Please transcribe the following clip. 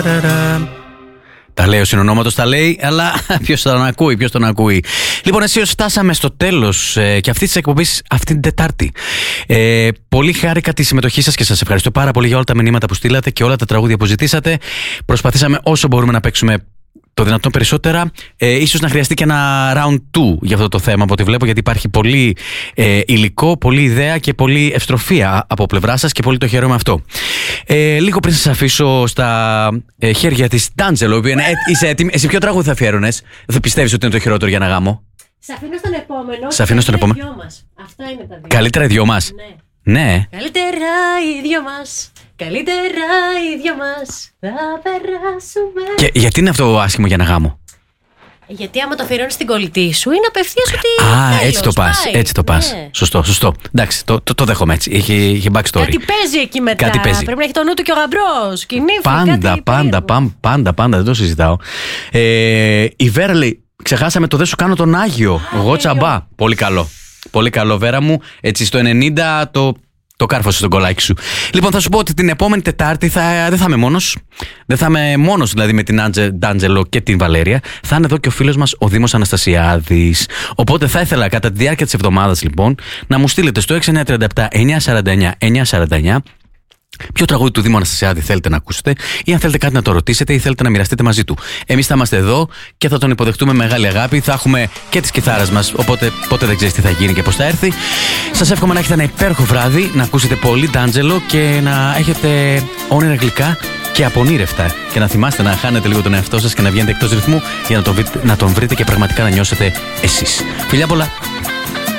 Τα λέει ο συνονόματος, τα λέει, αλλά ποιος τον ακούει. Λοιπόν, εσείς φτάσαμε στο τέλος και αυτής της εκπομπής αυτή την Τετάρτη. Πολύ χάρηκα τη συμμετοχή σας και σας ευχαριστώ πάρα πολύ για όλα τα μηνύματα που στείλατε και όλα τα τραγούδια που ζητήσατε. Προσπαθήσαμε όσο μπορούμε να παίξουμε το δυνατόν περισσότερα. Ίσως να χρειαστεί και ένα round 2 για αυτό το θέμα από ό,τι βλέπω, γιατί υπάρχει πολύ υλικό, πολλή ιδέα και πολλή ευστροφία από πλευρά σας και πολύ το χαίρομαι αυτό. Λίγο πριν σας αφήσω στα χέρια της Ντάντζελο, είσαι έτοιμη. Εσύ ποιο τραγούδι θα αφιέρωνες? Δεν πιστεύεις ότι είναι το χειρότερο για ένα γάμο? Σε αφήνω στον επόμενο. Σε αφήνω στον επόμενο. Αυτά είναι τα δύο. Καλύτερα οι δυο μας. Ναι. Καλύτερα οι δυο μας. Καλύτερα οι δυο μας. Θα περάσουμε. Και γιατί είναι αυτό άσχημο για ένα γάμο? Γιατί άμα το αφιερώνεις στην κολλητή σου είναι απευθείας ότι. Έτσι το πας. Έτσι το πας. Ναι. Σωστό. Εντάξει, το δέχομαι έτσι. Έχει backstory. Κάτι παίζει εκεί μετά. Πρέπει να έχει το νου του και ο γαμπρός. Πάντα. Δεν το συζητάω. Η Βέρα λέει: ξεχάσαμε το «Δεν σου κάνω τον Άγιο». Εγώ τσαμπά. Πολύ καλό, Βέρα μου. Έτσι στο 90 το κάρφωσε στον κολλάκι σου. Λοιπόν, θα σου πω ότι την επόμενη Τετάρτη δεν θα είμαι μόνος. Δεν θα είμαι μόνος δηλαδή με την Ντάντζελο και την Βαλέρια. Θα είναι εδώ και ο φίλος μας ο Δήμος Αναστασιάδης. Οπότε θα ήθελα κατά τη διάρκεια της εβδομάδας λοιπόν να μου στείλετε στο 6937-949-949 ποιο τραγούδι του Δήμου Αναστασιάδη θέλετε να ακούσετε, ή αν θέλετε κάτι να το ρωτήσετε ή θέλετε να μοιραστείτε μαζί του. Εμείς θα είμαστε εδώ και θα τον υποδεχτούμε με μεγάλη αγάπη. Θα έχουμε και τις κιθάρας μας, οπότε ποτέ δεν ξέρεις τι θα γίνει και πώς θα έρθει. Σας εύχομαι να έχετε ένα υπέροχο βράδυ, να ακούσετε πολύ Ντάντζελο και να έχετε όνειρα γλυκά και απονήρευτα. Και να θυμάστε να χάνετε λίγο τον εαυτό σας και να βγαίνετε εκτός ρυθμού για να τον βρείτε και πραγματικά να νιώσετε εσείς. Φιλιά πολλά!